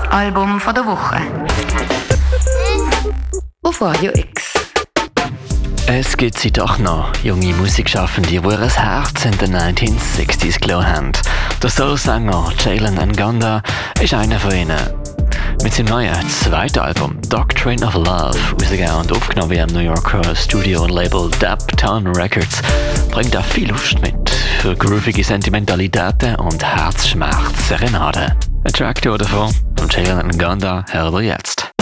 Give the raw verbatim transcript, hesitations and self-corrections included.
Album von der Woche. Auf Radio X. Es gibt sie doch noch, junge Musikschaffende, die ihr Herz in den neunzehnhundertsechziger gelassen haben. Der Soul-Sänger Jalen Ngonda ist einer von ihnen. Mit seinem neuen zweiten Album Doctrine of Love, rausgegeben und aufgenommen wie im New Yorker Studio und Label Dapton Records, bringt er viel Luft mit für groovige Sentimentalitäten und Herzschmerz-Serenaden. Ein Track davon von Jalen Ngonda hört ihr jetzt.